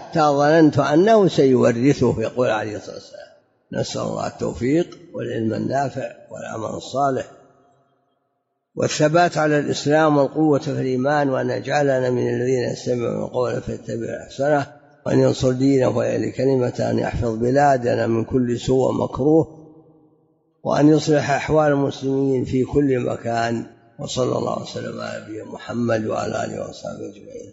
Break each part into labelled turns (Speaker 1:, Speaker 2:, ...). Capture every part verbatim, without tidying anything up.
Speaker 1: حتى ظننت أنه سيورثه، يقول عليه الصلاة والسلام. نسأل الله التوفيق والعلم النافع والعمل الصالح والثبات على الإسلام والقوة في الإيمان، وأن يجعلنا من الذين يستمعون القول فيتبعون أحسنه، وأن ينصر دينه ويعلي كلمته، أن يحفظ بلادنا من كل سوء ومكروه، وأن يصلح أحوال المسلمين في كل مكان. وصلى الله وسلم على نبينا محمد وعلى آله وصحبه أجمعين.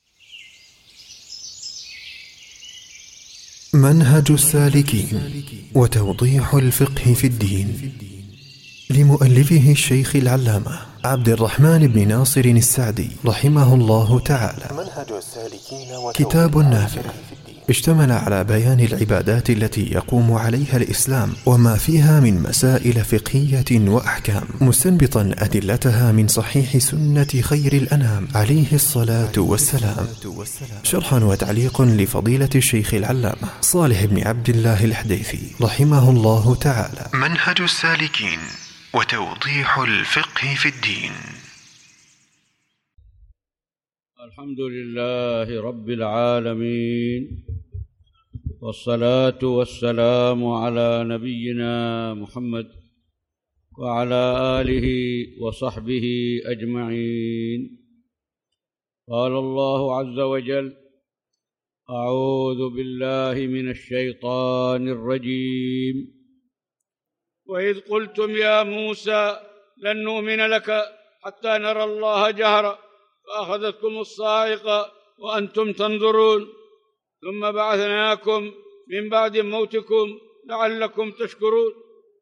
Speaker 2: منهج السالكين وتوضيح الفقه في الدين، لمؤلفه الشيخ العلامة عبد الرحمن بن ناصر السعدي رحمه الله تعالى. منهج السالكين كتاب نافع اشتمل على بيان العبادات التي يقوم عليها الإسلام وما فيها من مسائل فقهية وأحكام، مستنبطا أدلتها من صحيح سنة خير الأنام عليه الصلاة والسلام، شرحا وتعليق لفضيلة الشيخ العلامة صالح بن عبد الله الحديثي رحمه الله تعالى. منهج السالكين وتوضيح الفقه في الدين.
Speaker 3: الحمد لله رب العالمين، والصلاة والسلام على نبينا محمد وعلى آله وصحبه أجمعين. قال الله عز وجل: أعوذ بالله من الشيطان الرجيم. وإذ قلتم يا موسى لن نؤمن لك حتى نرى الله جهرا فأخذتكم الصاعقة وأنتم تنظرون ثم بعثناكم من بعد موتكم لعلكم تشكرون.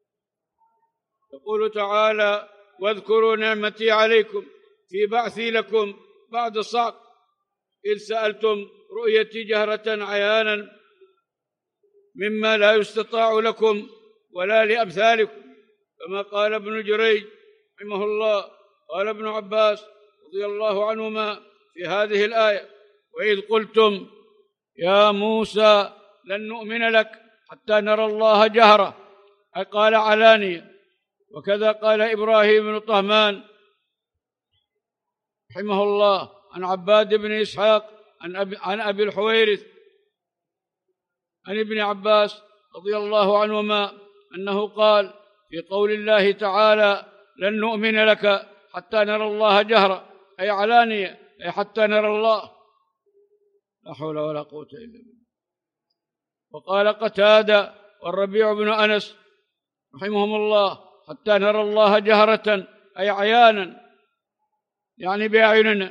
Speaker 3: يقول تعالى: واذكروا نعمتي عليكم في بعثي لكم بعد صعق إذ سألتم رؤيتي جهرة عيانا مما لا يستطاع لكم ولا لأمثالكم، كما قال ابن جريج رحمه الله. قال ابن عباس رضي الله عنهما في هذه الآية: وإذ قلتم يا موسى لن نؤمن لك حتى نرى الله جهرة، أي قال علانية. وكذا قال إبراهيم بن طهمان رحمه الله عن عباد بن إسحاق عن أبي, عن أبي الحويرث عن ابن عباس رضي الله عنهما أنه قال في قول الله تعالى: لن نؤمن لك حتى نرى الله جهرة، أي علانية، أي حتى نرى الله. لا حول ولا قوة إلا بالله. وقال قتادة والربيع بن أنس رحمهم الله: حتى نرى الله جهرة، أي عيانا، يعني بأعيننا،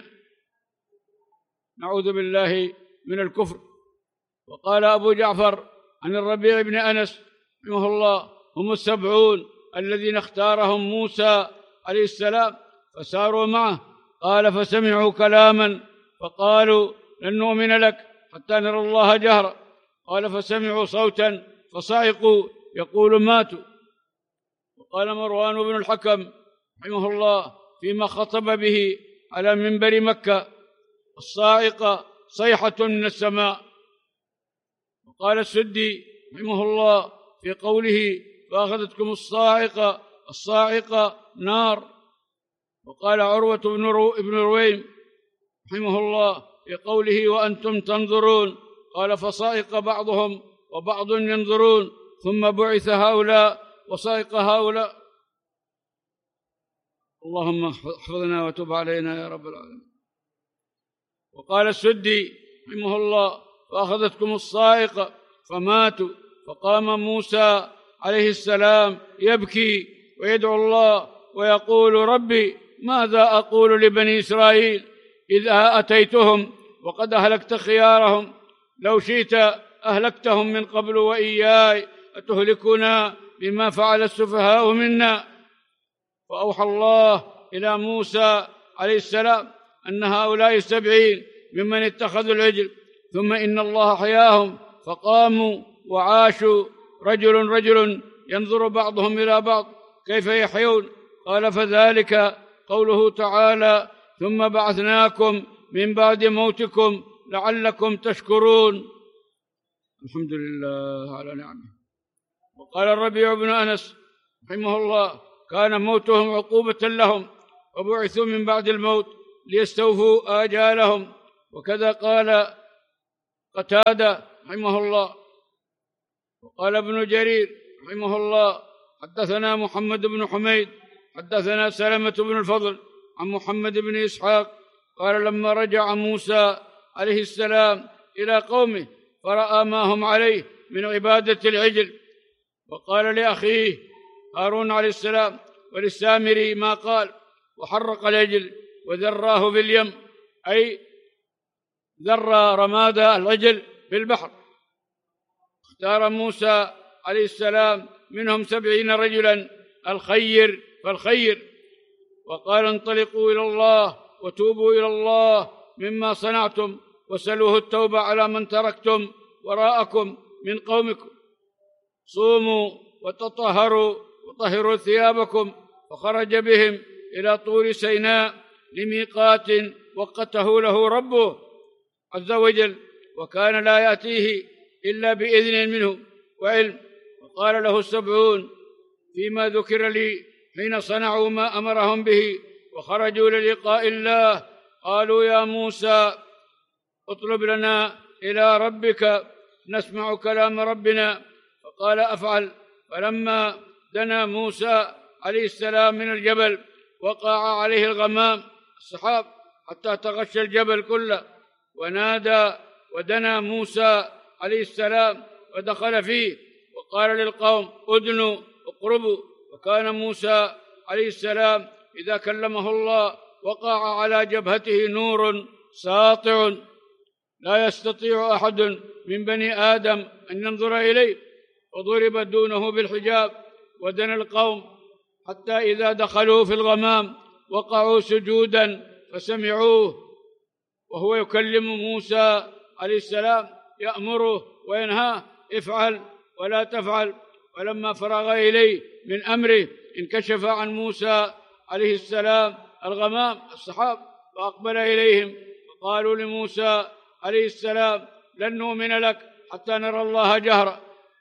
Speaker 3: نعوذ بالله من الكفر. وقال أبو جعفر عن الربيع بن أنس رحمه الله: هم السبعون الذين اختارهم موسى عليه السلام فساروا معه. قال: فسمعوا كلاما فقالوا لن نؤمن لك حتى نرى الله جهرا. قال: فسمعوا صوتا فصعقوا يقول ماتوا. وقال مروان بن الحكم رحمه الله فيما خطب به على منبر مكة: الصاعقة صيحة من السماء. وقال السدي رحمه الله في قوله: فأخذتكم الصاعقة، الصاعقة نار. وقال عروة بن رويم رحمه الله في قوله: وأنتم تنظرون، قال: فصائق بعضهم وبعض ينظرون ثم بعث هؤلاء وصائق هؤلاء. اللهم احفظنا وتب علينا يا رب العالمين. وقال السدي رحمه الله: فأخذتكم الصاعقة فماتوا، فقام موسى عليه السلام يبكي ويدعو الله ويقول: ربي ماذا أقول لبني إسرائيل إذا أتيتهم وقد أهلكت خيارهم؟ لو شئت أهلكتهم من قبل وإياي، أتهلكنا بما فعل السفهاء منا؟ فأوحى الله إلى موسى عليه السلام أن هؤلاء السبعين ممن اتخذوا العجل، ثم إن الله حياهم فقاموا وعاشوا رجل رجل ينظر بعضهم إلى بعض كيف يحيون. قال: فذلك قوله تعالى: ثم بعثناكم من بعد موتكم لعلكم تشكرون. الحمد لله على نعمه. وقال الربيع بن أنس رحمه الله: كان موتهم عقوبة لهم وبعثوا من بعد الموت ليستوفوا آجالهم. وكذا قال قتادة رحمه الله. وقال ابن جرير رحمه الله حدثنا محمد بن حميد حدثنا سلمة بن الفضل عن محمد بن إسحاق قال لما رجع موسى عليه السلام إلى قومه فرأى ما هم عليه من عبادة العجل، وقال لأخيه هارون عليه السلام وللسامري ما قال، وحرق العجل وذراه في اليم، أي ذر رماد العجل بالبحر. اختار موسى عليه السلام منهم سبعين رجلا الخير فالخير، وقال انطلقوا إلى الله وتوبوا إلى الله مما صنعتم وسلوه التوبة على من تركتم وراءكم من قومكم، صوموا وتطهروا وطهروا ثيابكم. فخرج بهم إلى طور سيناء لميقات وقته له ربه عز وجل، وكان لا يأتيه إلا بإذن منه وعلم. وقال له السبعون فيما ذكر لي حين صنعوا ما أمرهم به وخرجوا للقاء الله قالوا يا موسى اطلب لنا إلى ربك نسمع كلام ربنا، فقال أفعل. فلما دنا موسى عليه السلام من الجبل وقع عليه الغمام السحاب حتى تغشى الجبل كله، ونادى ودنا موسى عليه السلام ودخل فيه وقال للقوم أدنوا اقربوا. وكان موسى عليه السلام إذا كلمه الله وقع على جبهته نور ساطع لا يستطيع أحد من بني آدم أن ينظر إليه، وضرب دونه بالحجاب. ودنا القوم حتى إذا دخلوا في الغمام وقعوا سجودا فسمعوه وهو يكلم موسى عليه السلام يأمره وينهاه افعل ولا تفعل. ولما فرغ إليه من أمره انكشف عن موسى عليه السلام الغمام السحاب فأقبل إليهم، وقالوا لموسى عليه السلام لن نؤمن لك حتى نرى الله جهرا.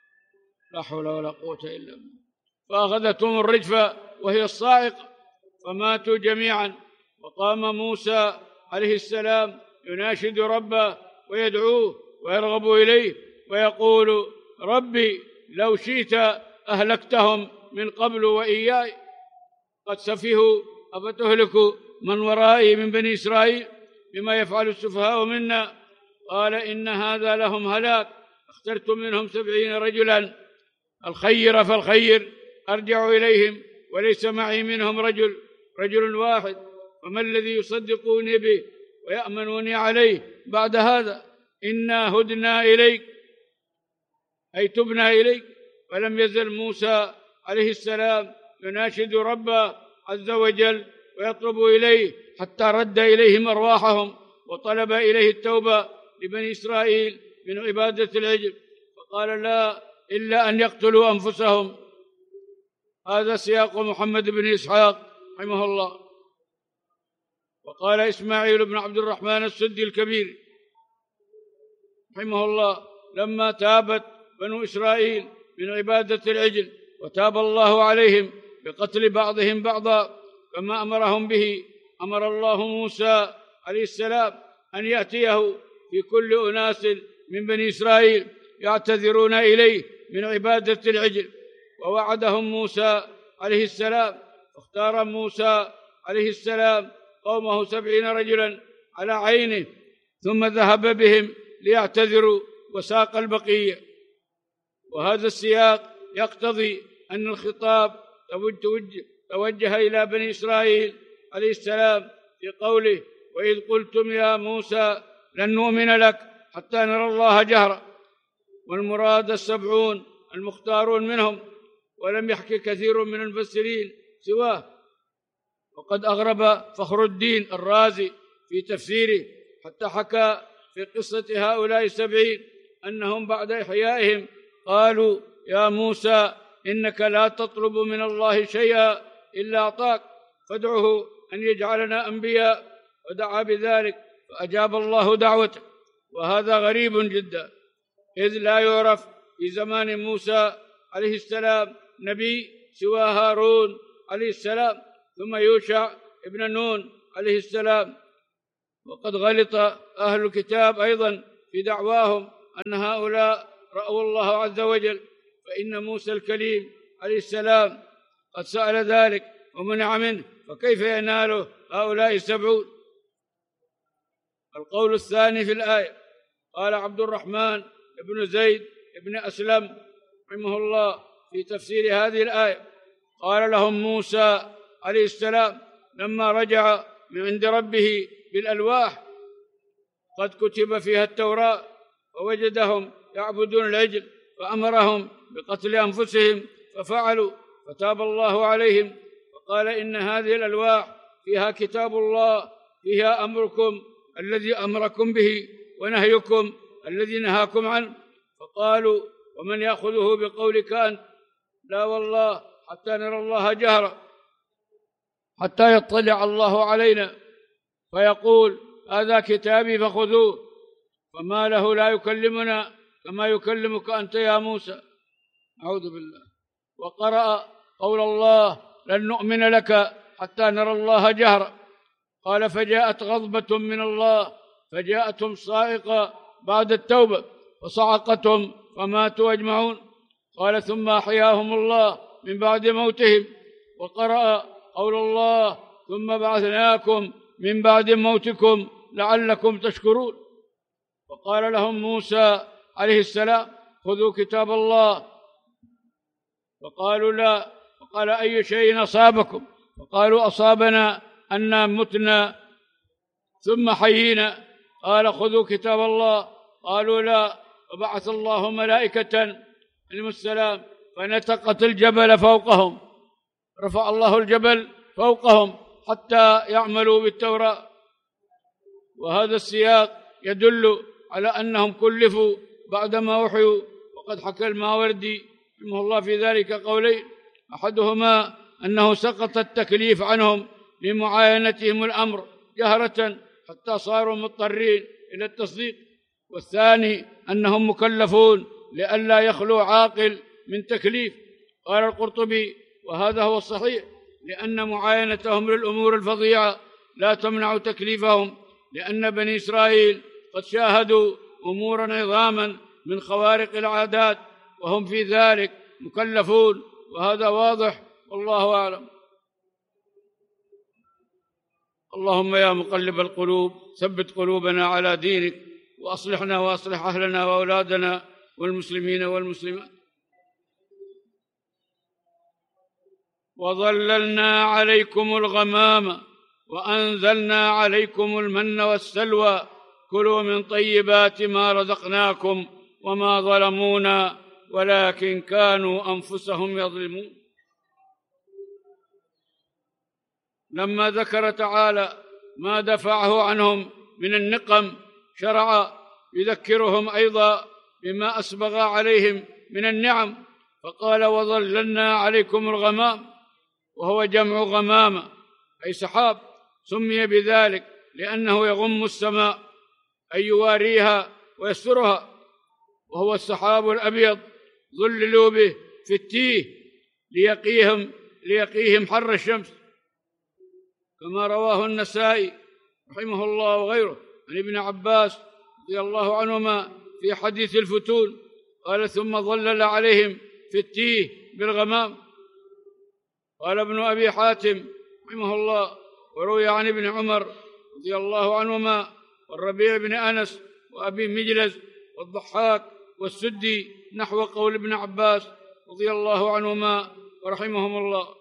Speaker 3: لا حول ولا قوة إلا بالله. فأخذتهم الرجفة وهي الصاعقة فماتوا جميعا. وقام موسى عليه السلام يناشد ربه ويدعوه ويرغب إليه ويقول ربي لو شئت أهلكتهم من قبل وإياي، قد سفهوا أفتهلك من ورائي من بني إسرائيل بما يفعل السفهاء منا. قال إن هذا لهم هلاك، اخترت منهم سبعين رجلا الخير فالخير أرجع إليهم وليس معي منهم رجل رجل واحد، فما الذي يصدقوني به ويأمنوني عليه بعد هذا؟ إنا هدنا إليك أي تبنا إليك. فلم يزل موسى عليه السلام يناشد ربه عز وجل ويطلب إليه حتى رد إليهم أرواحهم وطلب إليه التوبة لبني إسرائيل من عبادة العجل، فقال لا إلا أن يقتلوا أنفسهم. هذا سياق محمد بن إسحاق رحمه الله. وقال إسماعيل بن عبد الرحمن السدي الكبير رحمه الله لما تابت بنو إسرائيل من عبادة العجل وتاب الله عليهم بقتل بعضهم بعضا كما أمرهم به، أمر الله موسى عليه السلام أن يأتيه في كل أناس من بني إسرائيل يعتذرون إليه من عبادة العجل، ووعدهم موسى عليه السلام. فاختار موسى عليه السلام قومه سبعين رجلا على عينه ثم ذهب بهم ليعتذروا وساق البقية. وهذا السياق يقتضي أن الخطاب توجه إلى بني إسرائيل عليه السلام في قوله وإذ قلتم يا موسى لن نؤمن لك حتى نرى الله جهرا، والمراد السبعون المختارون منهم، ولم يحكي كثير من المفسرين سواه. وقد أغرب فخر الدين الرازي في تفسيره حتى حكى في قصة هؤلاء السبعين أنهم بعد إحيائهم قالوا يا موسى إنك لا تطلب من الله شيئا إلا أعطاك فادعه أن يجعلنا أنبياء، ودعا بذلك فأجاب الله دعوته. وهذا غريب جدا، إذ لا يعرف في زمان موسى عليه السلام نبي سوى هارون عليه السلام ثم يوشع ابن نون عليه السلام. وقد غلط أهل الكتاب أيضا في دعواهم أن هؤلاء رأوا الله عز وجل، فإن موسى الكليم عليه السلام قد سأل ذلك ومنع منه، فكيف يناله هؤلاء السبعون؟ القول الثاني في الآية، قال عبد الرحمن بن زيد بن أسلم رحمه الله في تفسير هذه الآية، قال لهم موسى عليه السلام لما رجع من عند ربه بالألواح قد كتب فيها التوراة، ووجدهم يعبدون العجل فأمرهم بقتل أنفسهم ففعلوا، فتاب الله عليهم وقال إن هذه الألواح فيها كتاب الله، فيها أمركم الذي أمركم به ونهيكم الذي نهاكم عنه. فقالوا ومن يأخذه بقولك أنت؟ لا والله حتى نرى الله جهرا، حتى يطلع الله علينا فيقول هذا كتابي فخذوه، فما له لا يكلمنا كما يكلمك أنت يا موسى، أعوذ بالله. وقرأ قول الله لن نؤمن لك حتى نرى الله جهرا، قال فجاءت غضبة من الله فجاءتهم صاعقة بعد التوبة فصعقتهم فماتوا أجمعون، قال ثم أحياهم الله من بعد موتهم. وقرأ قول الله ثم بعثناكم من بعد موتكم لعلكم تشكرون. وقال لهم موسى عليه السلام خذوا كتاب الله، فقالوا لا، وقال أي شيء أصابكم؟ فقالوا أصابنا أننا متنا ثم حيينا، قال خذوا كتاب الله، قالوا لا، وبعث الله ملائكة عليهم السلام فنتقت الجبل فوقهم، رفع الله الجبل فوقهم حتى يعملوا بالتوراة. وهذا السياق يدل على أنهم كلفوا بعدما وحيوا، وقد حكى الماوردي رحمه الله في ذلك قولين، أحدهما أنه سقط التكليف عنهم لمعاينتهم الأمر جهرة حتى صاروا مضطرين إلى التصديق، والثاني أنهم مكلفون لئلا يخلو عاقل من تكليف. قال القرطبي وهذا هو الصحيح، لأن معاينتهم للأمور الفظيعة لا تمنع تكليفهم، لأن بني إسرائيل قد شاهدوا أمورا عظاما من خوارق العادات وهم في ذلك مكلفون، وهذا واضح والله أعلم. اللهم يا مقلب القلوب ثبت قلوبنا على دينك، وأصلحنا وأصلح أهلنا وأولادنا والمسلمين والمسلمات. وظللنا عليكم الغمام وأنزلنا عليكم المن والسلوى كلوا من طيبات ما رزقناكم وما ظلمونا ولكن كانوا أنفسهم يظلمون. لما ذكر تعالى ما دفعه عنهم من النقم شرع يذكرهم أيضا بما أسبغ عليهم من النعم، فقال وظللنا عليكم الغمام، وهو جمع غمامة أي سحاب، سمي بذلك لأنه يغم السماء أي يواريها ويسترها، وهو السحاب الأبيض ظللوا به في التيه ليقيهم ليقيهم حر الشمس، كما رواه النسائي رحمه الله وغيره عن ابن عباس رضي الله عنهما في حديث الفتون، قال ثم ظلل عليهم في التيه بالغمام. قال ابن أبي حاتم رحمه الله وروي عن ابن عمر رضي الله عنهما والربيع بن أنس وأبي مجلس والضحاك والسدي نحو قول ابن عباس رضي الله عنهما ورحمهم الله.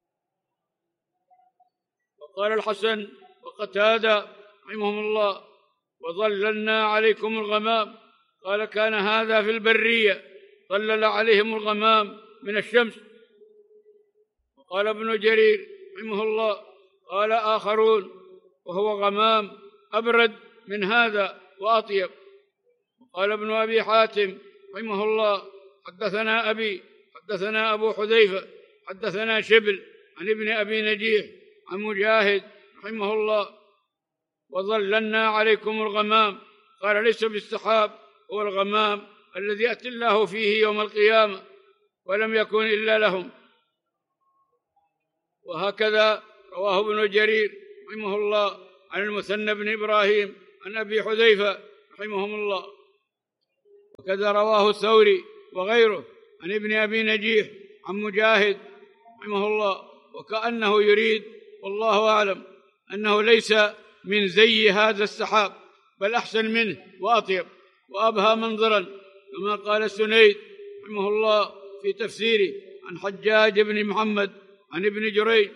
Speaker 3: وقال الحسن وقتادة رحمهم الله وظللنا عليكم الغمام، قال كان هذا في البرية ظلل عليهم الغمام من الشمس. وقال ابن جرير رحمه الله قال آخرون وهو غمام أبرد من هذا وأطيب. وقال ابن أبي حاتم رحمه الله حدثنا أبي حدثنا أبو حذيفة حدثنا شبل عن ابن أبي نجيح عن مجاهد رحمه الله وظللنا عليكم الغمام، قال ليس بالسحاب، هو الغمام الذي يأتي الله فيه يوم القيامة ولم يكن إلا لهم. وهكذا رواه ابن جرير رحمه الله عن المثنى بن إبراهيم عن أبي حذيفة رحمهم الله وكذا رواه الثوري وغيره عن ابن أبي نجيح عن مجاهد رحمه الله، وكأنه يريد والله أعلم أنه ليس من زي هذا السحاب، بل أحسن منه وأطيب وأبهى منظرا، كما قال السنيد رحمه الله في تفسيره عن حجاج بن محمد عن ابن جريج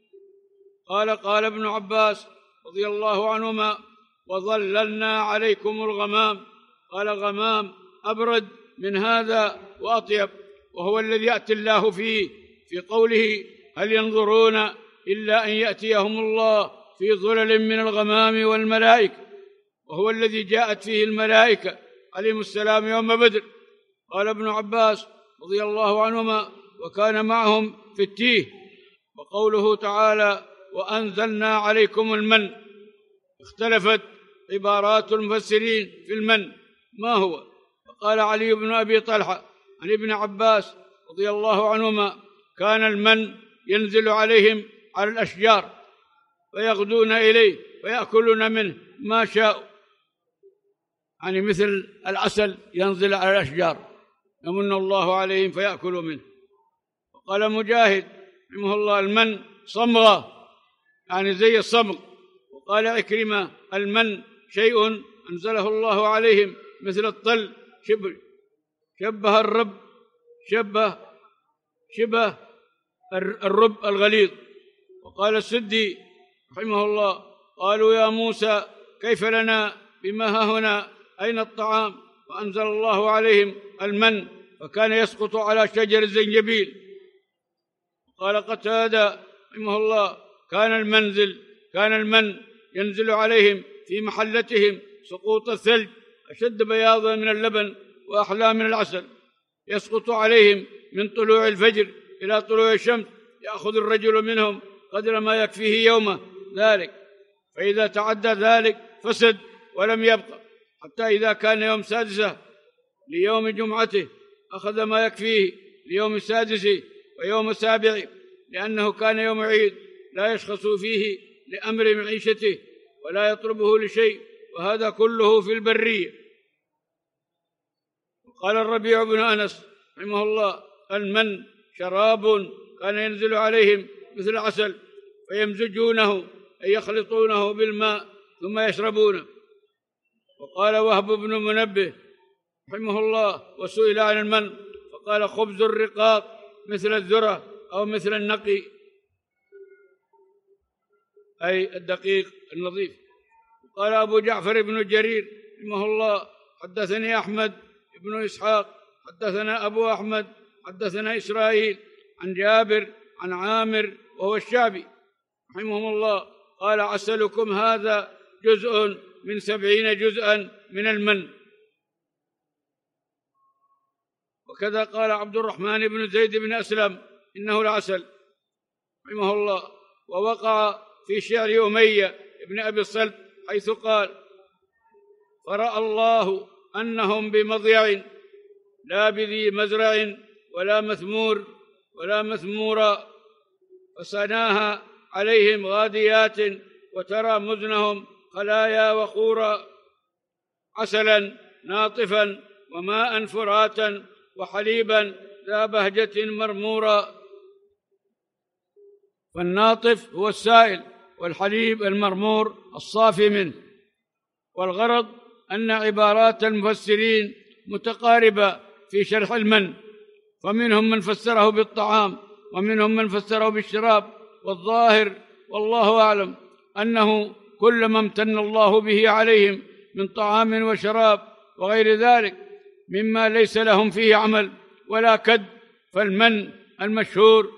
Speaker 3: قال قال ابن عباس رضي الله عنهما: وظللنا عليكم الغمام. قال غمام أبرد من هذا وأطيب، وهو الذي يأتي الله فيه في قوله: هل ينظرون إلا أن يأتيهم الله في ظلل من الغمام والملائكة، وهو الذي جاءت فيه الملائكة عليهم السلام يوم بدر. قال ابن عباس رضي الله عنهما: وكان معهم في التيه. وقوله تعالى: وأنزلنا عليكم المن، اختلفت عبارات المفسرين في المن ما هو. فقال علي بن أبي طلحة عن ابن عباس رضي الله عنهما: كان المن ينزل عليهم على الأشجار فيغدون إليه فيأكلون منه ما شاءوا، يعني مثل العسل ينزل على الأشجار يمن الله عليهم فيأكلوا منه. وقال مجاهد رحمه الله: المن صمغة، يعني زي الصمغ. وقال عكرمة: المن شيء أنزله الله عليهم مثل الطل، شبه شبه الرب شبه شبه الرب الغليظ. وقال السدي رحمه الله: قالوا يا موسى كيف لنا بما ها هنا، أين الطعام؟ فأنزل الله عليهم المن فكان يسقط على شجر الزنجبيل. قال قتادة رحمه الله: كان المنزل كان المن ينزل عليهم في محلتهم سقوط الثلج، أشد بياضا من اللبن وأحلى من العسل، يسقط عليهم من طلوع الفجر إلى طلوع الشمس، يأخذ الرجل منهم قدر ما يكفيه يومه ذلك، فإذا تعدى ذلك فسد ولم يبقى، حتى إذا كان يوم سادسة ليوم جمعته أخذ ما يكفيه ليوم السادس ويوم السابع، لأنه كان يوم عيد لا يشخص فيه لأمر معيشته ولا يطلبه لشيء، وهذا كله في البرية. قال الربيع بن أنس رحمه الله: المن شراب كان ينزل عليهم مثل العسل فيمزجونه أي يخلطونه بالماء ثم يشربونه. وقال وهب بن منبه رحمه الله وسئل عن المن فقال: خبز الرقاق مثل الذرة أو مثل النقي، أي الدقيق النظيف. قال أبو جعفر بن جرير رحمه الله: حدثني أحمد بن إسحاق حدثنا أبو أحمد حدثنا إسرائيل عن جابر عن عامر وهو الشعبي رحمهم الله قال: عسلكم هذا جزء من سبعين جزءا من المن. وكذا قال عبد الرحمن بن زيد بن أسلم: إنه العسل رحمه الله. ووقع في شعر أمية بن أبي الصلت حيث قال: فرأى الله أنهم بمضيع لا بذي مزرع ولا مثمور ولا مثمورا، فسناها عليهم غاديات وترى مزنهم خلايا وخورا، عسلا ناطفا وماء فراتا وحليبا ذا بهجة مرمورا. فالناطف هو السائل، والحليب المرمور الصافي منه. والغرض أن عبارات المفسرين متقاربة في شرح المن، فمنهم من فسره بالطعام ومنهم من فسره بالشراب، والظاهر والله أعلم أنه كل ما امتن الله به عليهم من طعام وشراب وغير ذلك مما ليس لهم فيه عمل ولا كد، فالمن المشهور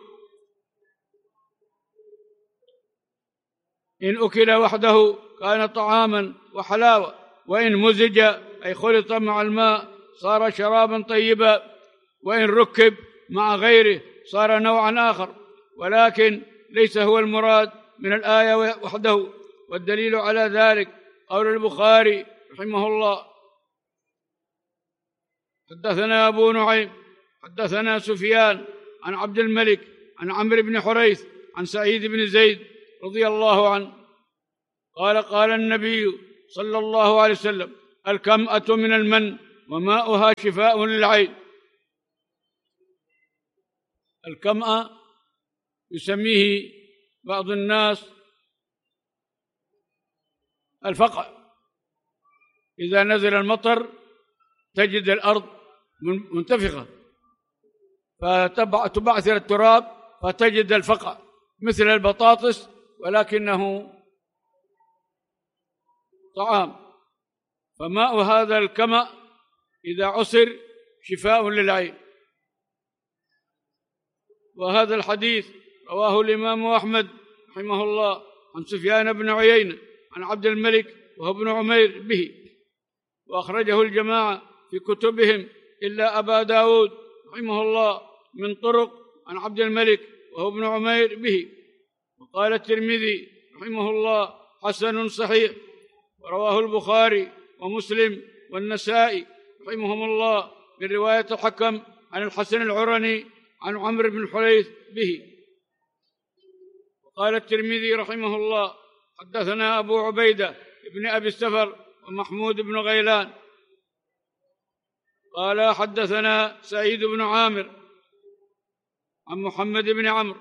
Speaker 3: إن أكل وحده كان طعاما وحلاوة، وإن مزج أي خلط مع الماء صار شرابا طيبا، وإن ركب مع غيره صار نوعا آخر، ولكن ليس هو المراد من الآية وحده. والدليل على ذلك قول البخاري رحمه الله: حدثنا أبو نعيم حدثنا سفيان عن عبد الملك عن عمرو بن حريث عن سعيد بن زيد رضي الله عنه قال: قال النبي صلى الله عليه وسلم: الكمأة من المن وماؤها شفاء للعين. الكمأ يسميه بعض الناس الفقع. إذا نزل المطر تجد الأرض منتفخة فتبعثر التراب فتجد الفقع مثل البطاطس ولكنه طعام. فماء هذا الكمأ إذا عصر شفاء للعين. وهذا الحديث رواه الإمام أحمد رحمه الله عن سفيان بن عيينة عن عبد الملك وهو ابن عمير به، وأخرجه الجماعة في كتبهم إلا أبا داود رحمه الله من طرق عن عبد الملك وهو ابن عمير به. وقال الترمذي رحمه الله حسن صحيح. ورواه البخاري ومسلم والنسائي رحمهم الله من رواية الحكم عن الحسن العرني عن عمرو بن الحريث به. وقال الترمذي رحمه الله حدثنا أبو عبيدة ابن أبي السفر ومحمود بن غيلان قال حدثنا سعيد بن عامر عن محمد بن عمرو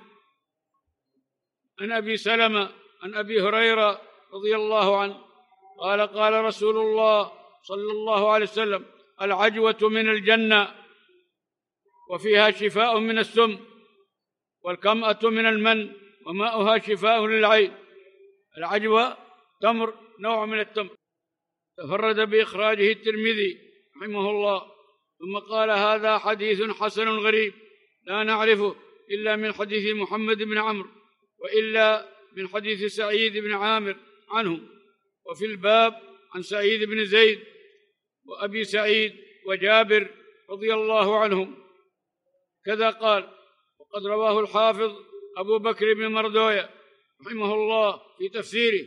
Speaker 3: عن أبي سلمة عن أبي هريرة رضي الله عنه قال قال رسول الله صلى الله عليه وسلم العجوة من الجنة وفيها شفاء من السم، والكمأة من المن وماؤها شفاء للعين. العجوة تمر، نوع من التمر، تفرد بإخراجه الترمذي رحمه الله. ثم قال هذا حديث حسن غريب لا نعرفه إلا من حديث محمد بن عمرو وإلا من حديث سعيد بن عامر عنه. وفي الباب عن سعيد بن زيد وأبي سعيد وجابر رضي الله عنهم كذا قال. وقد رواه الحافظ أبو بكر بن مردوية رحمه الله في تفسيره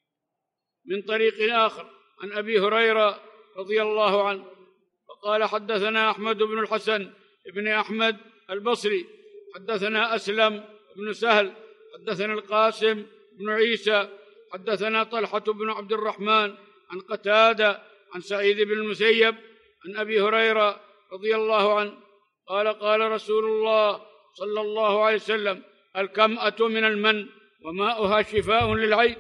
Speaker 3: من طريق آخر عن أبي هريرة رضي الله عنه وقال حدثنا أحمد بن الحسن بن أحمد البصري حدثنا أسلم بن سهل حدثنا القاسم بن عيسى حدثنا طلحة بن عبد الرحمن عن قتادة عن سعيد بن المسيب عن أبي هريرة رضي الله عنه قال قال رسول الله صلى الله عليه وسلم الكمأة من المن وماؤها شفاء للعين.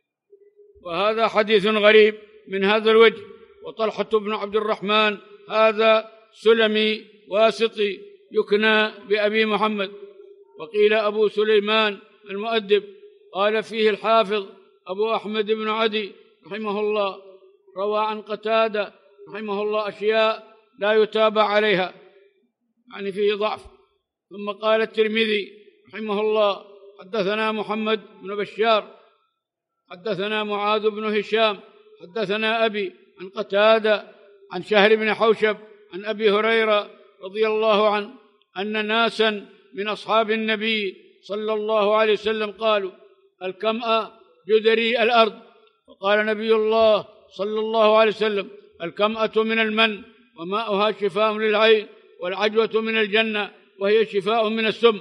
Speaker 3: وهذا حديث غريب من هذا الوجه. وطلحة بن عبد الرحمن هذا سلمي واسطي يكنى بأبي محمد. وقيل أبو سليمان المؤدب. قال فيه الحافظ أبو أحمد بن عدي رحمه الله روى عن قتادة رحمه الله أشياء لا يتابع عليها، يعني فيه ضعف. ثم قال الترمذي رحمه الله حدثنا محمد بن بشار حدثنا معاذ بن هشام حدثنا أبي عن قتادة عن شهر بن حوشب عن أبي هريرة رضي الله عنه أن ناسا من أصحاب النبي صلى الله عليه وسلم قالوا الكمأة جدري الأرض. فقال نبي الله صلى الله عليه وسلم الكمأة من المن وماؤها شفاء للعين، والعجوة من الجنة وهي شفاء من السم.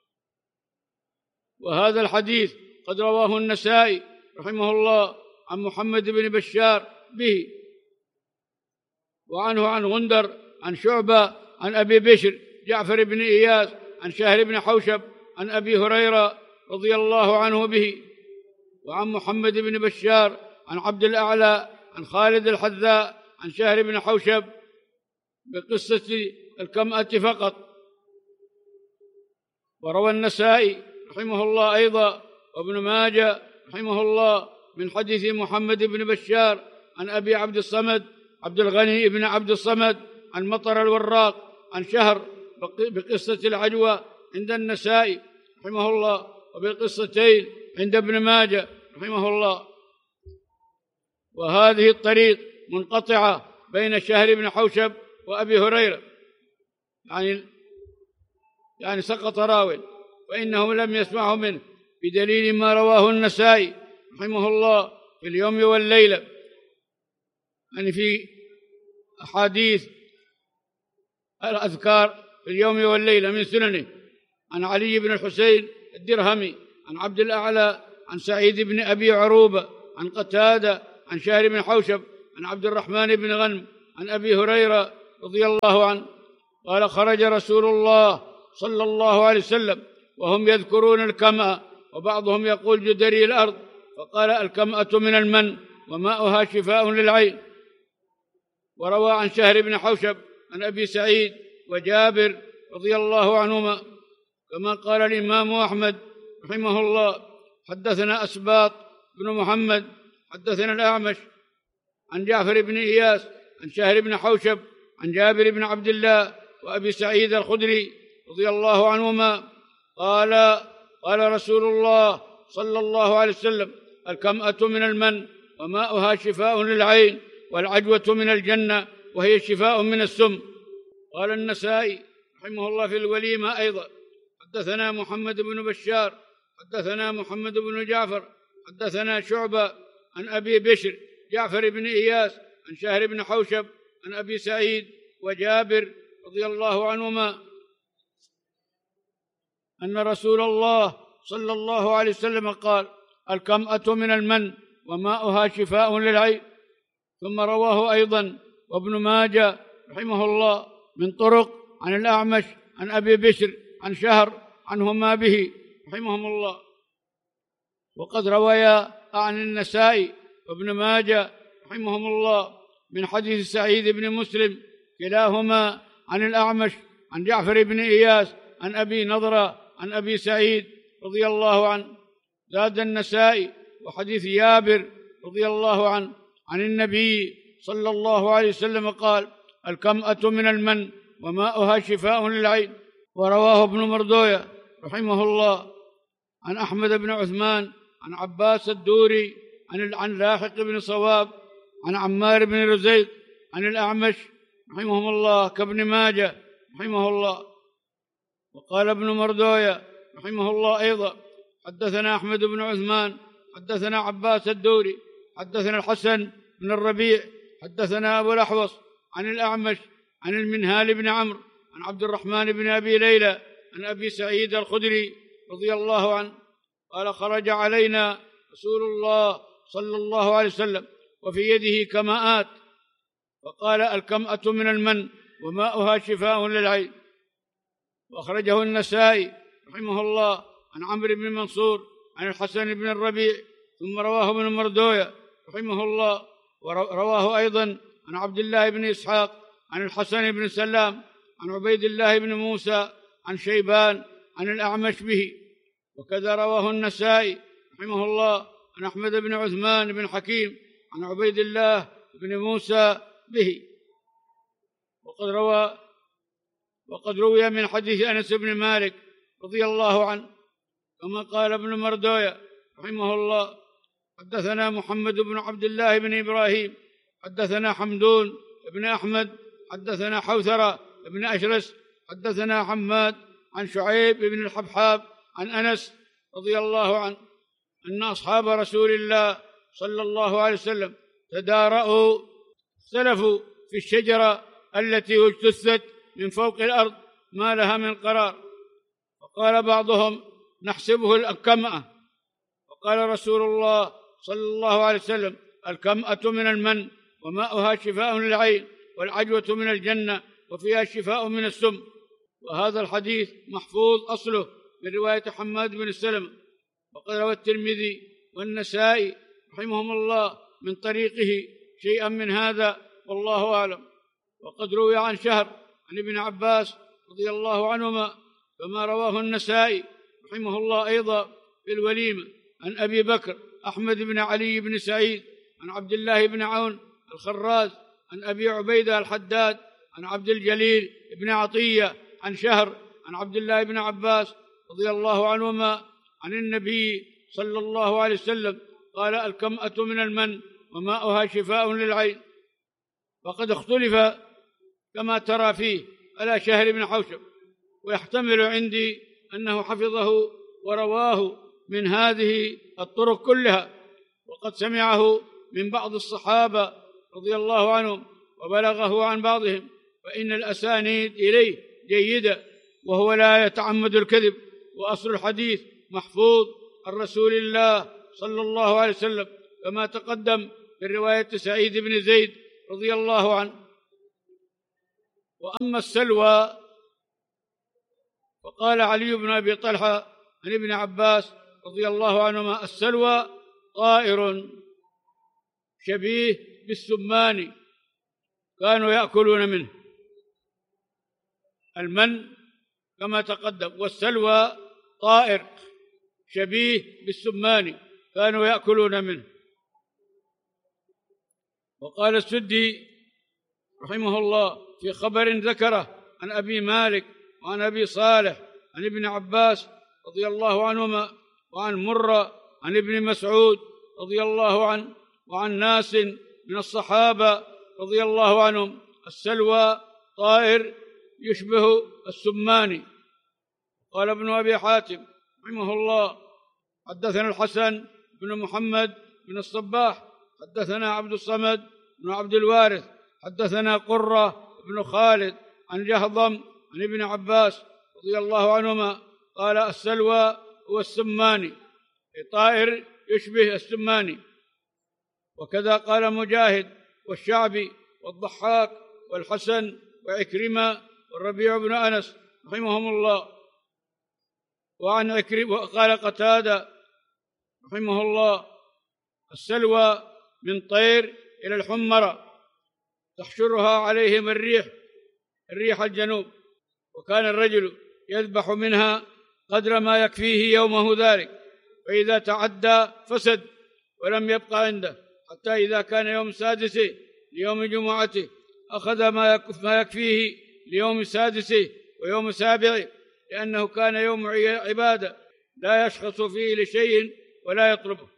Speaker 3: وهذا الحديث قد رواه النسائي رحمه الله عن محمد بن بشار به، وعنه عن غندر عن شعبة عن أبي بشر جعفر بن إياس عن شهر بن حوشب عن أبي هريرة رضي الله عنه به، وعن محمد بن بشار عن عبد الأعلى عن خالد الحذاء عن شهر بن حوشب بقصة الكمأة فقط. وروى النسائي رحمه الله أيضا وابن ماجه رحمه الله من حديث محمد بن بشار عن أبي عبد الصمد عبد الغني بن عبد الصمد عن مطر الوراق عن شهر بقصة العجوة عند النسائي رحمه الله، وبالقصتين عند ابن ماجه رحمه الله. وهذه الطريق منقطعة بين شهر بن حوشب وأبي هريرة، يعني يعني سقط راو وإنه لم يسمعه منه، بدليل ما رواه النسائي رحمه الله في اليوم والليلة، يعني في أحاديث الأذكار في اليوم والليلة من سننه، عن علي بن الحسين الدرهمي عن عبد الأعلى عن سعيد بن أبي عروبة عن قتادة عن شهر بن حوشب عن عبد الرحمن بن غنم عن أبي هريرة رضي الله عنه قال خرج رسول الله صلى الله عليه وسلم وهم يذكرون الكمأ وبعضهم يقول جدري الأرض، فقال الكمأة من المن وماؤها شفاء للعين. وروى عن شهر بن حوشب عن أبي سعيد وجابر رضي الله عنهما كما قال الإمام أحمد رحمه الله حدثنا أسباط بن محمد حدثنا الأعمش عن جعفر بن إياس عن شهر بن حوشب عن جابر بن عبد الله وأبي سعيد الخدري رضي الله عنهما قال قال رسول الله صلى الله عليه وسلم الكمأة من المن وماؤها شفاء للعين والعجوة من الجنة وهي شفاء من السم. قال النسائي رحمه الله في الوليمة أيضا حدثنا محمد بن بشار حدثنا محمد بن جعفر حدثنا شعبة عن أبي بشر جعفر بن إياس عن شهر بن حوشب عن أبي سعيد وجابر رضي الله عنهما أن رسول الله صلى الله عليه وسلم قال الكمأة من المن وماؤها شفاء للعين. ثم رواه أيضا وابن ماجه رحمه الله من طرق عن الأعمش عن أبي بشر عن شهر عنهما به رحمهم الله. وقد رويا عن النسائي وابن ماجه رحمهم الله من حديث سعيد بن مسلم كلاهما عن الأعمش عن جعفر بن إياس عن أبي نضرة عن أبي سعيد رضي الله عنه. زاد النسائي وحديث جابر رضي الله عنه عن النبي صلى الله عليه وسلم قال الكمأة من المن وماؤها شفاء للعين. ورواه ابن مردوية رحمه الله عن أحمد بن عثمان عن عباس الدوري عن عن لاحق بن صواب عن عمار بن رزيق عن الأعمش رحمهم الله كابن ماجه رحمه الله. وقال ابن مردوية رحمه الله أيضا حدثنا أحمد بن عثمان حدثنا عباس الدوري حدثنا الحسن بن الربيع حدثنا أبو الأحوص عن الأعمش عن المنهال بن عمرو عن عبد الرحمن بن أبي ليلى عن أبي سعيد الخدري رضي الله عنه قال خرج علينا رسول الله صلى الله عليه وسلم وفي يده كماءات فقال الكمأة من المن وماؤها شفاء للعين. وأخرجه النسائي رحمه الله عن عمرو بن منصور عن الحسن بن الربيع. ثم رواه ابن مردوية رحمه الله ورواه أيضا عن عبد الله بن إسحاق عن الحسن بن سلام عن عبيد الله بن موسى عن شيبان عن الأعمش به. وكذا رواه النسائي رحمه الله عن أحمد بن عثمان بن حكيم عن عبيد الله بن موسى به. وقد روى وقد روي من حديث أنس بن مالك رضي الله عنه كما قال ابن مردوية رحمه الله حدثنا محمد بن عبد الله بن إبراهيم حدثنا حمدون بن أحمد حدثنا حوثرة بن أشرس حدثنا حماد عن شعيب بن الحبحاب عن أنس رضي الله عنه أن أصحاب رسول الله صلى الله عليه وسلم تدارأوا اختلفوا في الشجرة التي اجتثت من فوق الأرض ما لها من قرار. فقال بعضهم نحسبه الكمأة. وقال رسول الله صلى الله عليه وسلم الكمأة من المن وماؤها شفاء للعين والعجوة من الجنة وفيها شفاء من السم. وهذا الحديث محفوظ أصله من رواية حماد بن سلمة. وقد روى الترمذي والنسائي رحمهم الله من طريقه شيئا من هذا والله أعلم. وقد روي عن شهر عن ابن عباس رضي الله عنهما كما رواه النسائي رحمه الله أيضا في الوليمة عن أبي بكر أحمد بن علي بن سعيد عن عبد الله بن عون الخراز عن أبي عبيدة الحداد عن عبد الجليل بن عطية عن شهر عن عبد الله بن عباس رضي الله عنهما عن النبي صلى الله عليه وسلم قال الكمأة من المن وماؤها شفاء للعين. وقد اختلف كما ترى فيه على شهر بن حوشب، ويحتمل عندي أنه حفظه ورواه من هذه الطرق كلها، وقد سمعه من بعض الصحابة رضي الله عنهم وبلغه عن بعضهم، فإن الأسانيد إليه جيدة وهو لا يتعمد الكذب، وأصل الحديث محفوظ عن رسول الله صلى الله عليه وسلم كما تقدم في رواية سعيد بن زيد رضي الله عنه. وأما السلوى فقال علي بن أبي طلحة عن ابن عباس رضي الله عنهما: السلوى طائر شبيه بالسمان كانوا يأكلون منه. المن كما تقدم، والسلوى طائر شبيه بالسمان كانوا يأكلون منه. وقال السدي رحمه الله في خبر ذكره عن أبي مالك وعن أبي صالح عن ابن عباس رضي الله عنهما وعن مرة عن ابن مسعود رضي الله عنه وعن ناس من الصحابة رضي الله عنهم: السلوى طائر يشبه السمان. قال ابن أبي حاتم رحمه الله: حدثنا الحسن بن محمد بن الصباح حدثنا عبد الصمد بن عبد الوارث حدثنا قرة بن خالد عن جهضم عن ابن عباس رضي الله عنهما قال: السلوى هو السماني، طائر يشبه السماني. وكذا قال مجاهد والشعبي والضحاك والحسن وعكرمة والربيع بن أنس رحمهم الله. وعن عكرمة قال قتادة رحمه الله: السلوى من طير إلى الحمرة تحشرها عليهم الريح الريح الجنوب، وكان الرجل يذبح منها قدر ما يكفيه يومه ذلك، فإذا تعدى فسد ولم يبقى عنده، حتى إذا كان يوم سادس ليوم جمعته أخذ ما يكفيه ليوم سادسه ويوم سابعه، لأنه كان يوم عبادة لا يشخص فيه لشيء ولا يطلبه.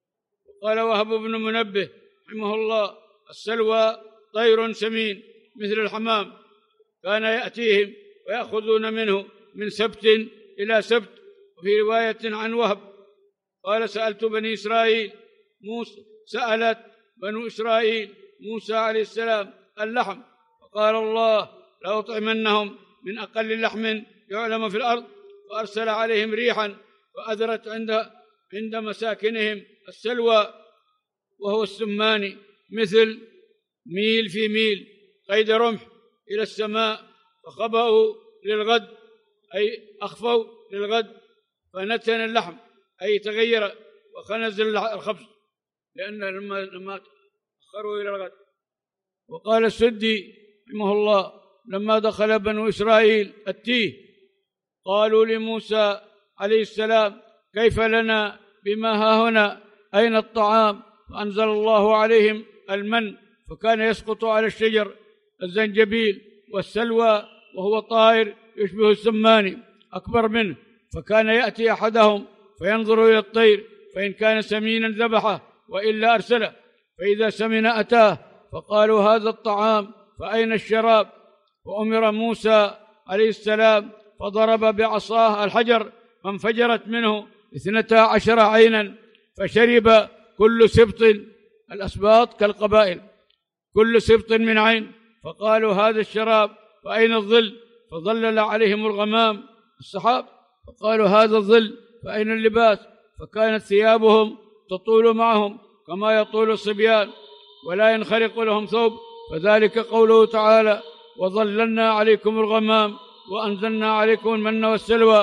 Speaker 3: قال وهب بن منبه رحمه الله: السلوى طير سمين مثل الحمام، كان يأتيهم ويأخذون منه من سبت إلى سبت. وفي رواية عن وهب قال: سألت بني إسرائيل موسى سألت بنو إسرائيل موسى عليه السلام اللحم، فقال الله: لأطعمنهم من أقل لحم يعلم في الأرض، وأرسل عليهم ريحا وأذرت عند عند مساكنهم السلوى وهو السماني، مثل ميل في ميل قيد رمح إلى السماء، فخبأوا للغد أي أخفوا للغد، فنتن اللحم أي تغير وخنز الخبز، لأن لما لما أخروا إلى الغد. وقال السدي رحمه الله: لما دخل بنو إسرائيل التيه قالوا لموسى عليه السلام: كيف لنا بما هاهنا؟ أين الطعام؟ فأنزل الله عليهم المن، فكان يسقط على الشجر الزنجبيل والسلوى، وهو طائر يشبه السماني أكبر منه، فكان يأتي أحدهم فينظر إلى الطير، فإن كان سمينا ذبحه وإلا أرسله، فإذا سمن أتاه، فقالوا: هذا الطعام فأين الشراب؟ وأمر موسى عليه السلام فضرب بعصاه الحجر فانفجرت منه اثنتا عشر عينا، فشرب كل سبط، الأسباط كالقبائل، كل سبط من عين. فقالوا: هذا الشراب فأين الظل؟ فظلل عليهم الغمام السحاب. فقالوا: هذا الظل فأين اللباس؟ فكانت ثيابهم تطول معهم كما يطول الصبيان ولا ينخرق لهم ثوب، فذلك قوله تعالى: وظللنا عليكم الغمام وأنزلنا عليكم المن والسلوى.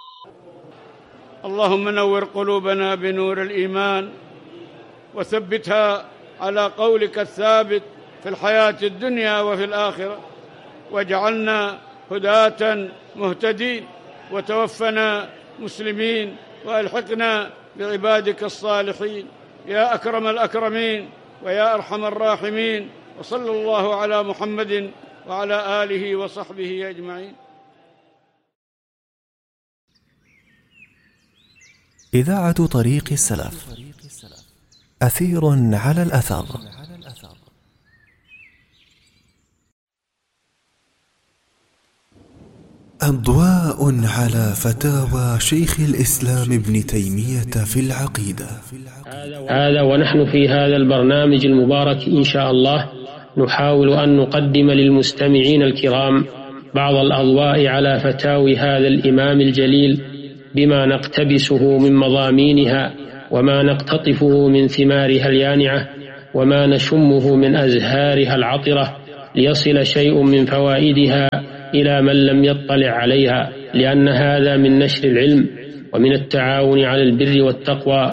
Speaker 3: اللهم نور قلوبنا بنور الإيمان، وثبتها على قولك الثابت في الحياة الدنيا وفي الآخرة، واجعلنا هداة مهتدين، وتوفنا مسلمين، وألحقنا بعبادك الصالحين يا أكرم الأكرمين ويا أرحم الراحمين. وصلى الله على محمد وعلى آله وصحبه أجمعين.
Speaker 2: إذاعة طريق السلف، أثير على الأثر. أضواء على فتاوى شيخ الإسلام ابن تيمية في العقيدة.
Speaker 4: هذا ونحن في هذا البرنامج المبارك إن شاء الله نحاول أن نقدم للمستمعين الكرام بعض الأضواء على فتاوي هذا الإمام الجليل، بما نقتبسه من مضامينها، وما نقتطفه من ثمارها اليانعة، وما نشمه من أزهارها العطرة، ليصل شيء من فوائدها إلى من لم يطلع عليها، لأن هذا من نشر العلم ومن التعاون على البر والتقوى.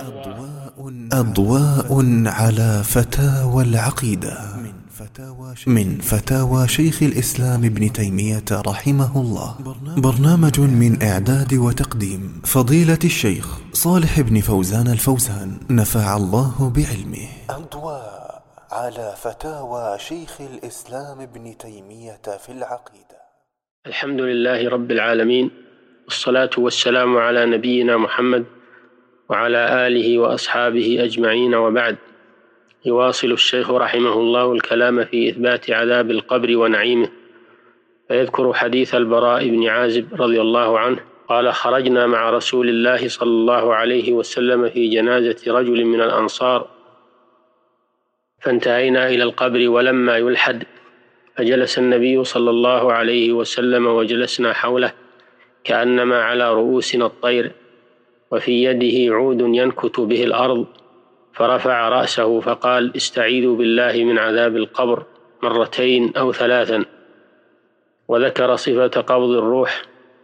Speaker 2: أضواء على فتاوى العقيدة من فتاوى شيخ الإسلام ابن تيمية رحمه الله، برنامج من إعداد وتقديم فضيلة الشيخ صالح بن فوزان الفوزان، نفع الله بعلمه. أضواء على فتاوى شيخ الإسلام ابن تيمية في العقيدة.
Speaker 4: الحمد لله رب العالمين، والصلاة والسلام على نبينا محمد وعلى آله وأصحابه أجمعين، وبعد. يواصل الشيخ رحمه الله الكلام في إثبات عذاب القبر ونعيمه، فيذكر حديث البراء بن عازب رضي الله عنه قال: خرجنا مع رسول الله صلى الله عليه وسلم في جنازة رجل من الأنصار، فانتهينا إلى القبر ولما يلحد، فجلس النبي صلى الله عليه وسلم وجلسنا حوله كأنما على رؤوسنا الطير، وفي يده عود ينكت به الأرض، فرفع رأسه فقال: استعيذوا بالله من عذاب القبر مرتين أو ثلاثا، وذكر صفة قبض الروح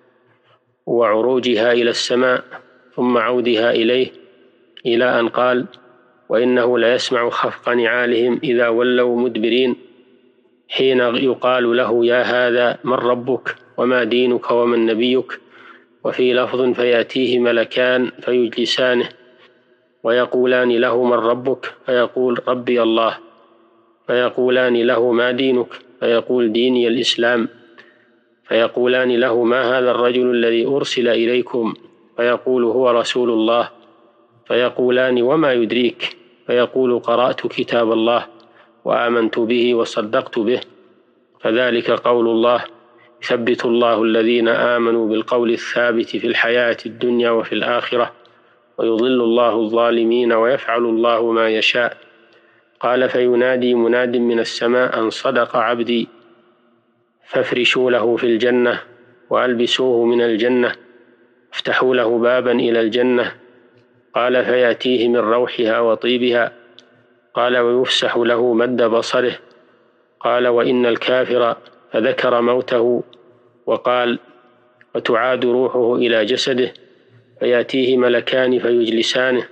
Speaker 4: وعروجها إلى السماء ثم عودها إليه، إلى أن قال: وإنه ليسمع خفق نعالهم إذا ولوا مدبرين، حين يقال له: يا هذا من ربك وما دينك ومن نبيك؟ وفي لفظ: فيأتيه ملكان فيجلسانه ويقولان له: من ربك؟ فيقول: ربي الله. فيقولان له: ما دينك؟ فيقول: ديني الإسلام. فيقولان له: ما هذا الرجل الذي أرسل إليكم؟ فيقول: هو رسول الله. فيقولان: وما يدريك؟ فيقول: قرأت كتاب الله وآمنت به وصدقت به. فذلك قول الله: يثبت الله الذين آمنوا بالقول الثابت في الحياة الدنيا وفي الآخرة، ويضل الله الظالمين ويفعل الله ما يشاء. قال: فينادي مناد من السماء أن صدق عبدي، فافرشوا له في الجنة وألبسوه من الجنة، افتحوا له بابا إلى الجنة. قال: فيأتيه من روحها وطيبها. قال: ويفسح له مد بصره. قال: وإن الكافر، فذكر موته وقال: وتعاد روحه إلى جسده، فيأتيه ملكان فيجلسانه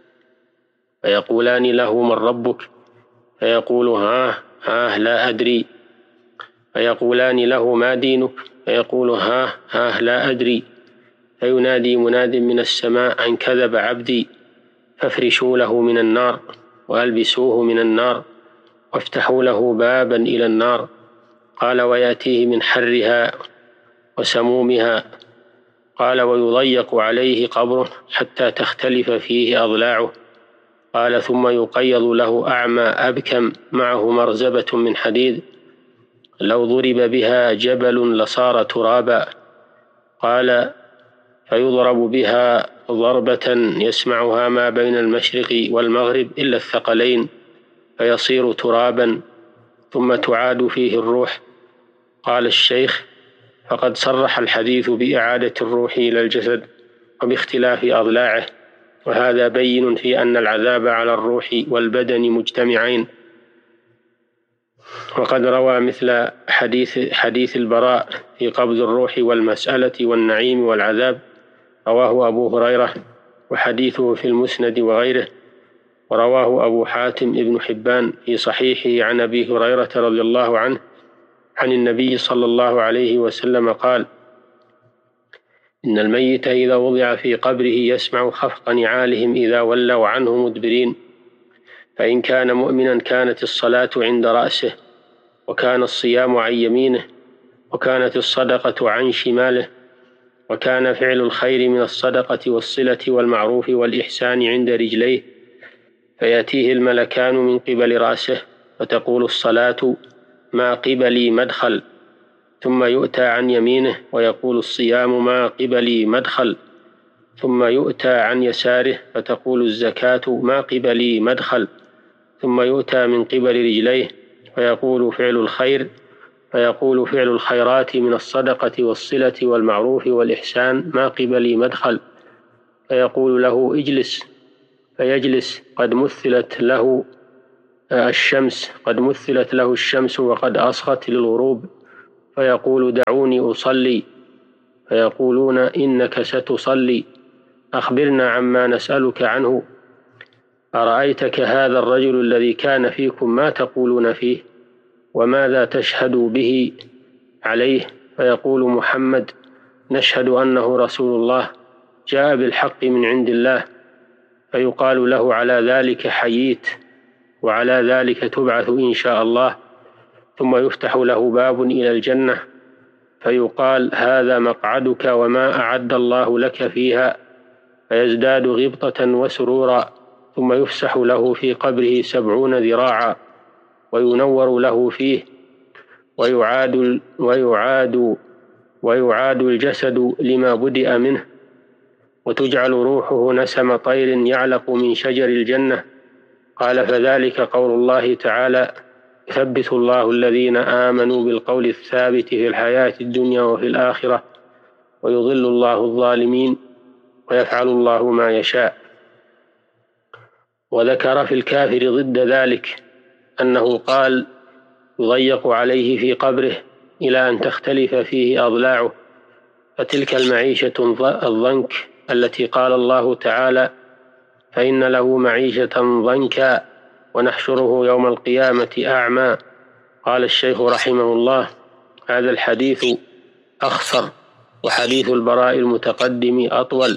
Speaker 4: فيقولان له: من ربك؟ فيقول: ها ها لا أدري. فيقولان له: ما دينك؟ فيقول: ها ها لا أدري. فينادي مناد من السماء أن كذب عبدي، فافرشوا له من النار وألبسوه من النار وافتحوا له بابا إلى النار. قال: ويأتيه من حرها وسمومها. قال: ويضيق عليه قبره حتى تختلف فيه أضلاعه. قال: ثم يقيض له أعمى أبكم معه مرزبة من حديد، لو ضرب بها جبل لصار ترابا. قال: فيضرب بها ضربة يسمعها ما بين المشرق والمغرب إلا الثقلين، فيصير ترابا، ثم تعاد فيه الروح. قال الشيخ: فقد صرح الحديث بإعادة الروح إلى الجسد وباختلاف أضلاعه، وهذا بين في أن العذاب على الروح والبدن مجتمعين. وقد روى مثل حديث, حديث البراء في قبض الروح والمسألة والنعيم والعذاب، رواه أبو هريرة، وحديثه في المسند وغيره. ورواه أبو حاتم ابن حبان في صحيحه عن أبي هريرة رضي الله عنه عن النبي صلى الله عليه وسلم قال: إن الميت إذا وضع في قبره يسمع خفق نعالهم إذا ولوا عنه مدبرين، فإن كان مؤمنا كانت الصلاة عند رأسه، وكان الصيام عن يمينه، وكانت الصدقة عن شماله، وكان فعل الخير من الصدقة والصلة والمعروف والإحسان عند رجليه، فيأتيه الملكان من قبل رأسه، فتقول الصلاة: ما قبلي مدخل. ثم يؤتى عن يمينه ويقول الصيام: ما قبلي مدخل. ثم يؤتى عن يساره فتقول الزكاة: ما قبلي مدخل. ثم يؤتى من قبل رجليه فيقول فعل الخير، فيقول فعل الخيرات من الصدقة والصلة والمعروف والإحسان: ما قبلي مدخل. فيقول له: اجلس، فيجلس، قد مثلت له الشمس قد مثلت له الشمس وقد أصغت للغروب، فيقول دعوني أصلي، فيقولون إنك ستصلي، أخبرنا عما نسألك عنه، أرأيتك هذا الرجل الذي كان فيكم ما تقولون فيه وماذا تشهد به عليه؟ فيقول محمد نشهد أنه رسول الله جاء بالحق من عند الله، فيقال له على ذلك حييت وعلى ذلك تبعث إن شاء الله، ثم يفتح له باب إلى الجنة فيقال هذا مقعدك وما أعد الله لك فيها، فيزداد غبطة وسرورا، ثم يفسح له في قبره سبعون ذراعا وينور له فيه، ويعاد, ويعاد, ويعاد الجسد لما بدأ منه، وتجعل روحه نسم طير يعلق من شجر الجنة. قال فذلك قول الله تعالى يثبت الله الذين آمنوا بالقول الثابت في الحياة الدنيا وفي الآخرة ويضل الله الظالمين ويفعل الله ما يشاء. وذكر في الكافر ضد ذلك أنه قال يضيق عليه في قبره إلى أن تختلف فيه أضلاعه، فتلك المعيشة الضنك التي قال الله تعالى فإن له معيشة ضنكا ونحشره يوم القيامة أعمى. قال الشيخ رحمه الله هذا الحديث أخصر، وحديث البراء المتقدم أطول،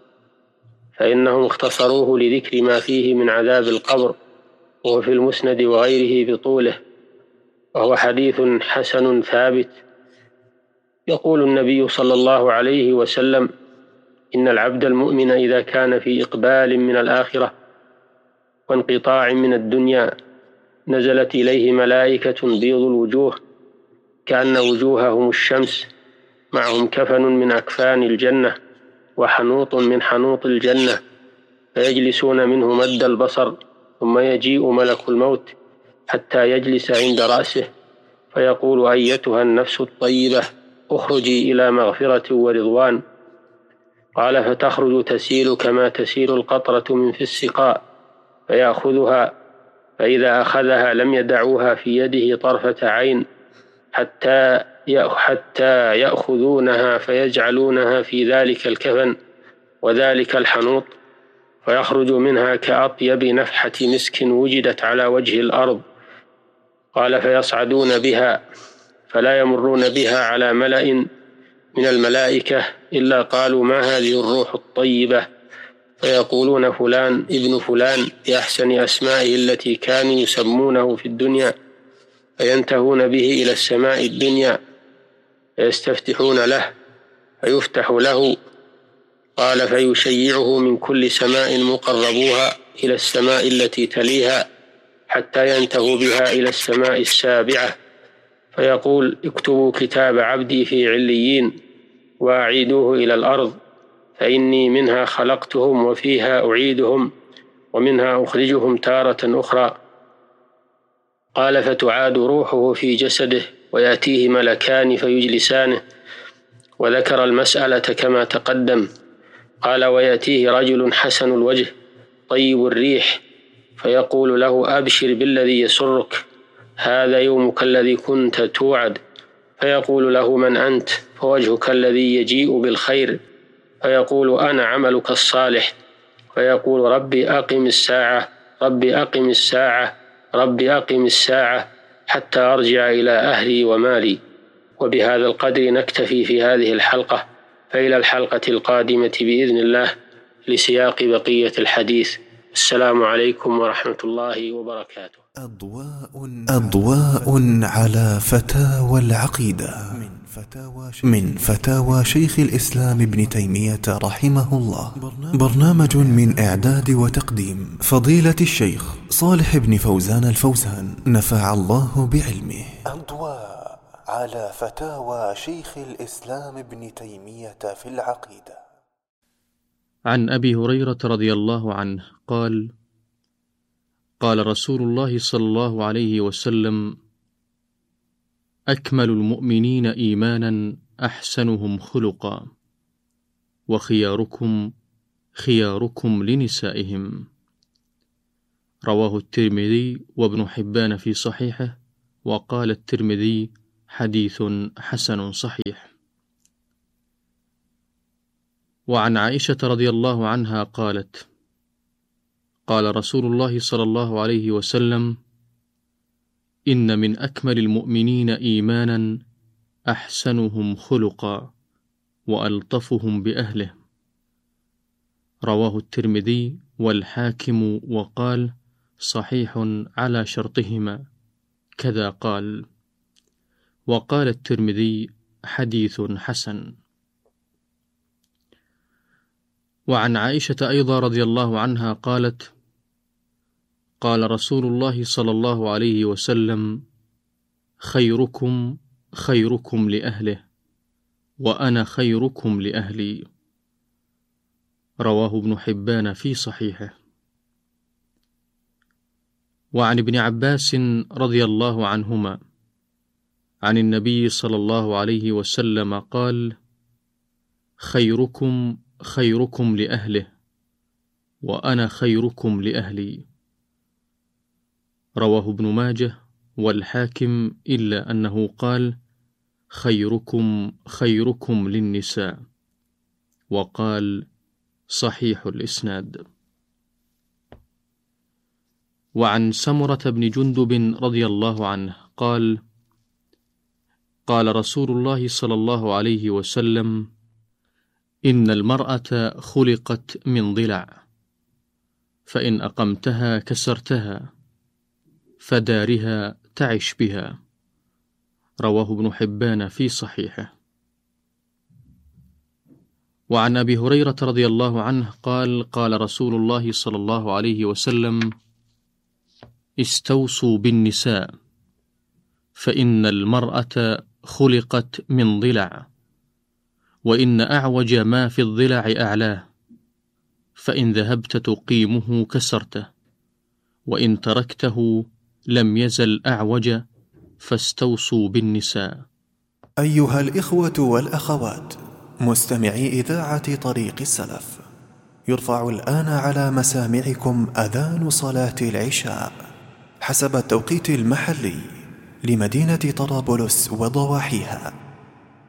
Speaker 4: فإنهم اختصروه لذكر ما فيه من عذاب القبر، وهو في المسند وغيره بطوله، وهو حديث حسن ثابت. يقول النبي صلى الله عليه وسلم إن العبد المؤمن إذا كان في إقبال من الآخرة وانقطاع من الدنيا نزلت إليه ملائكة بيض الوجوه كأن وجوههم الشمس، معهم كفن من أكفان الجنة وحنوط من حنوط الجنة، فيجلسون منه مد البصر، ثم يجيء ملك الموت حتى يجلس عند رأسه فيقول أيتها النفس الطيبة اخرجي إلى مغفرة ورضوان. قال فتخرج تسيل كما تسيل القطرة من في السقاء فيأخذها، فإذا أخذها لم يدعوها في يده طرفة عين حتى حتى يأخذونها فيجعلونها في ذلك الكفن وذلك الحنوط، فيخرج منها كأطيب نفحة مسك وجدت على وجه الأرض. قال فيصعدون بها فلا يمرون بها على ملأ من الملائكة إلا قالوا ما هذه الروح الطيبة، فيقولون فلان ابن فلان بأحسن أسمائه التي كانوا يسمونه في الدنيا، فينتهون به إلى السماء الدنيا فيستفتحون له فيفتح له. قال فيشيعه من كل سماء مقربوها إلى السماء التي تليها حتى ينتهوا بها إلى السماء السابعة، فيقول اكتبوا كتاب عبدي في عليين وأعيدوه إلى الأرض، فإني منها خلقتهم وفيها أعيدهم ومنها أخرجهم تارة أخرى. قال فتعاد روحه في جسده ويأتيه ملكان فيجلسانه، وذكر المسألة كما تقدم. قال ويأتيه رجل حسن الوجه طيب الريح فيقول له أبشر بالذي يسرك، هذا يومك الذي كنت توعد. فيقول له من أنت؟ فوجهك الذي يجيء بالخير. فيقول أنا عملك الصالح. فيقول ربي أقم الساعة ربي أقم الساعة ربي أقم الساعة حتى أرجع إلى أهلي ومالي. وبهذا القدر نكتفي في هذه الحلقة، فإلى الحلقة القادمة بإذن الله لسياق بقية الحديث. السلام عليكم ورحمة الله وبركاته.
Speaker 2: أضواء, أضواء على فتاوى العقيدة من فتاوى شيخ الإسلام ابن تيمية رحمه الله، برنامج من إعداد وتقديم فضيلة الشيخ صالح بن فوزان الفوزان نفع الله بعلمه. أضواء على فتاوى شيخ الإسلام ابن تيمية في العقيدة.
Speaker 5: عن أبي هريرة رضي الله عنه قال: قال رسول الله صلى الله عليه وسلم: أكمل المؤمنين إيمانا أحسنهم خلقا، وخياركم خياركم لنسائهم. رواه الترمذي وابن حبان في صحيحه، وقال الترمذي: حديث حسن صحيح. وعن عائشة رضي الله عنها قالت: قال رسول الله صلى الله عليه وسلم: إن من أكمل المؤمنين إيمانا أحسنهم خلقا وألطفهم بأهله. رواه الترمذي والحاكم، وقال: صحيح على شرطهما، كذا قال. وقال الترمذي: حديث حسن. وعن عائشة أيضا رضي الله عنها قالت: قال رسول الله صلى الله عليه وسلم: خيركم خيركم لأهله، وأنا خيركم لأهلي. رواه ابن حبان في صحيحه. وعن ابن عباس رضي الله عنهما عن النبي صلى الله عليه وسلم قال: خيركم خيركم لأهله، وأنا خيركم لأهلي. رواه ابن ماجه والحاكم، إلا أنه قال: خيركم خيركم للنساء، وقال: صحيح الإسناد. وعن سمرة بن جندب رضي الله عنه قال: قال رسول الله صلى الله عليه وسلم: إن المرأة خلقت من ضلع، فإن أقمتها كسرتها، فدارها تعش بها. رواه ابن حبان في صحيحه. وعن أبي هريرة رضي الله عنه قال: قال رسول الله صلى الله عليه وسلم: استوصوا بالنساء، فإن المرأة خلقت من ضلع، وإن أعوج ما في الضلع أعلاه، فإن ذهبت تقيمه كسرته، وإن تركته لم يزل أعوج، فاستوصوا بالنساء.
Speaker 2: أيها الإخوة والأخوات مستمعي إذاعة طريق السلف، يرفع الآن على مسامعكم أذان صلاة العشاء حسب التوقيت المحلي لمدينة طرابلس وضواحيها.